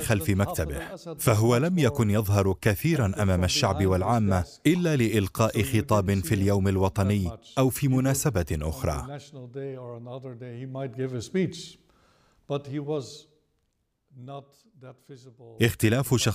خلف مكتبه، فهو لم يكن يظهر كثيرا أمام الشعب والعامة إلا لإلقاء خطاب في اليوم الوطني أو في مناسبة أخرى. اختلاف